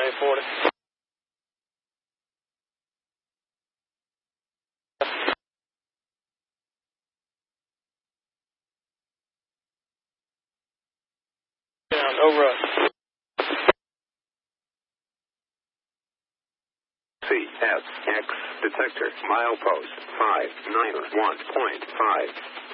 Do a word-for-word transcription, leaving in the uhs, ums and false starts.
eight forty. Down, over us. C S X detector milepost five nine one point five.